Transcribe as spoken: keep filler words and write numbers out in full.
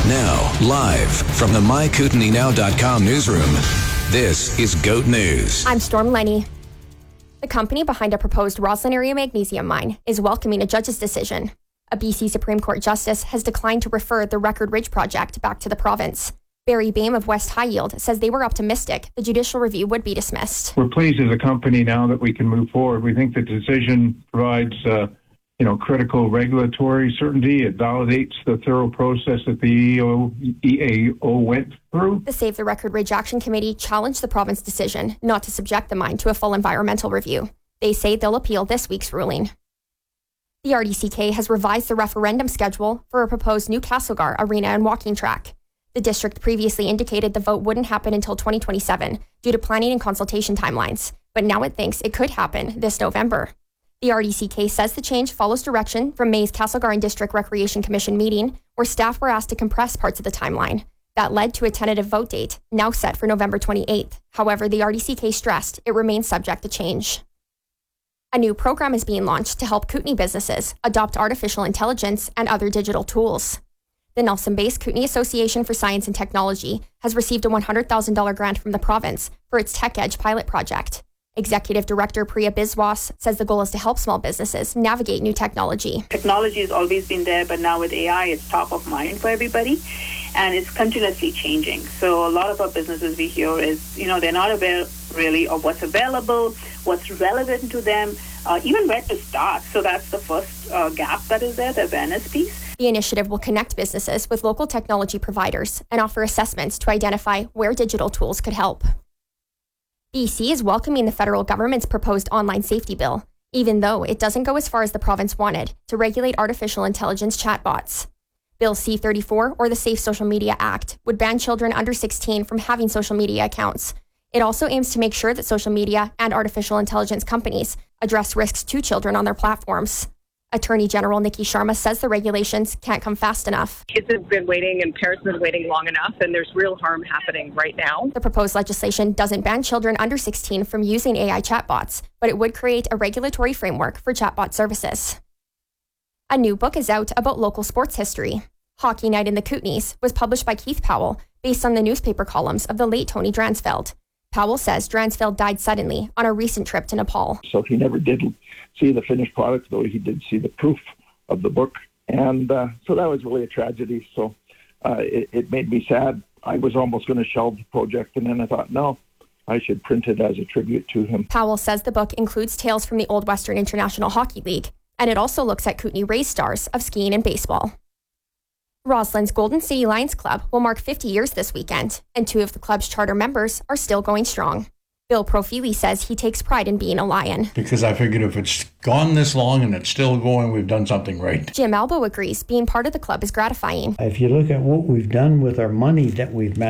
Now, live from the my kootenai now dot com newsroom, this is GOAT News. I'm Storm Lenny. The company behind a proposed Roslyn area magnesium mine is welcoming a judge's decision. A B C Supreme Court justice has declined to refer the Record Ridge project back to the province. Barry Bain of West High Yield says they were optimistic the judicial review would be dismissed. We're pleased as a company now that we can move forward. We think the decision provides uh, you know, critical regulatory certainty. It validates the thorough process that the E A O went through. The Save the Record Ridge Action Committee challenged the province's decision not to subject the mine to a full environmental review. They say they'll appeal this week's ruling. The R D C K has revised the referendum schedule for a proposed new Castlegar arena and walking track. The district previously indicated the vote wouldn't happen until twenty twenty-seven due to planning and consultation timelines, but now it thinks it could happen this November. The R D C K says the change follows direction from May's Castlegar and District Recreation Commission meeting, where staff were asked to compress parts of the timeline. That led to a tentative vote date, now set for November twenty-eighth. However, the R D C K stressed it remains subject to change. A new program is being launched to help Kootenai businesses adopt artificial intelligence and other digital tools. The Nelson-based Kootenai Association for Science and Technology has received a one hundred thousand dollars grant from the province for its Tech Edge pilot project. Executive Director Priya Biswas says the goal is to help small businesses navigate new technology. Technology has always been there, but now with A I, it's top of mind for everybody, and it's continuously changing. So a lot of our businesses we hear is, you know, they're not aware really of what's available, what's relevant to them, uh, even where to start. So that's the first uh, gap that is there, the awareness piece. The initiative will connect businesses with local technology providers and offer assessments to identify where digital tools could help. B C is welcoming the federal government's proposed online safety bill, even though it doesn't go as far as the province wanted to regulate artificial intelligence chatbots. Bill C thirty-four, or the Safe Social Media Act, would ban children under sixteen from having social media accounts. It also aims to make sure that social media and artificial intelligence companies address risks to children on their platforms. Attorney General Nikki Sharma says the regulations can't come fast enough. Kids have been waiting and parents have been waiting long enough, and there's real harm happening right now. The proposed legislation doesn't ban children under sixteen from using A I chatbots, but it would create a regulatory framework for chatbot services. A new book is out about local sports history. Hockey Night in the Kootenays was published by Keith Powell based on the newspaper columns of the late Tony Dransfeld. Powell says Dransfeld died suddenly on a recent trip to Nepal. So he never did see the finished product, though he did see the proof of the book. And uh, so that was really a tragedy. So uh, it, it made me sad. I was almost going to shelve the project, and then I thought, no, I should print it as a tribute to him. Powell says the book includes tales from the Old Western International Hockey League, and it also looks at Kootenai Rays stars of skiing and baseball. Roslin's Golden City Lions Club will mark fifty years this weekend, and two of the club's charter members are still going strong. Bill Profili says he takes pride in being a Lion. Because I figured if it's gone this long and it's still going, we've done something right. Jim Albo agrees being part of the club is gratifying. If you look at what we've done with our money that we've managed,